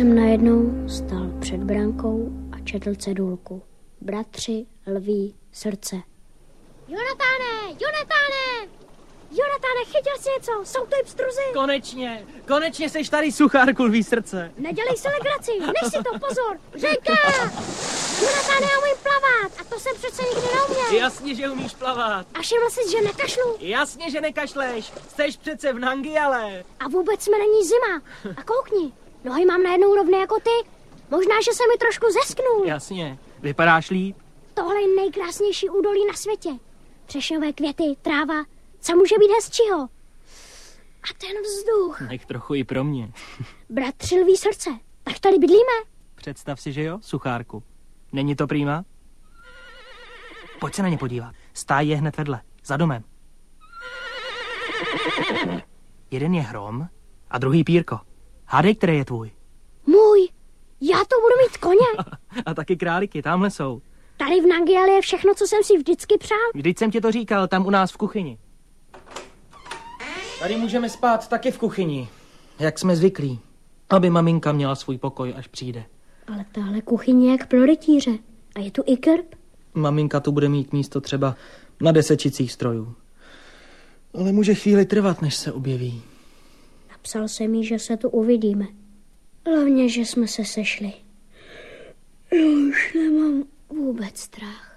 Jsem najednou stal před brankou a četl cedulku. Bratři, lví, srdce. Jonatáne, chytil jsi něco, jsou to i pstruzy. Konečně seš tady, suchárku, lví srdce. Nedělej si legraci, nech si to, pozor, řeka! Jonatáne, já umím plavat a to jsem přece nikdy neuměl. Jasně, že umíš plavat. A všiml jsi, že nekašlu. Jasně, že nekašleš, jsteš přece v Nangyale. A vůbec jsme není zima. A koukni, nohy mám najednou rovné jako ty. Možná, že se mi trošku zesknul. Jasně, vypadáš líp. Tohle je nejkrásnější údolí na světě. Třešňové květy, tráva, co může být hezčího? A ten vzduch. Nech trochu i pro mě. Bratři, lví srdce, tak tady bydlíme? Představ si, že jo, suchárku. Není to prýma? Pojď se na ně podívat. Stáj je hned vedle, za domem. Jeden je hrom a druhý pírko. Hádej, který je tvůj. Můj, já to budu mít koně. A taky králíky, tamhle jsou. Tady v Nangyale je všechno, co jsem si vždycky přál. Vždyť jsem ti to říkal, tam u nás v kuchyni. Tady můžeme spát taky v kuchyni, jak jsme zvyklí, aby maminka měla svůj pokoj, až přijde. Ale tahle kuchyně je jak pro rytíře. A je tu i krb? Maminka tu bude mít místo třeba na 10 čicích strojů. Ale může chvíli trvat, než se objeví. Napsal jsem jí, že se tu uvidíme. Hlavně, že jsme se sešli. Já už nemám vůbec strach.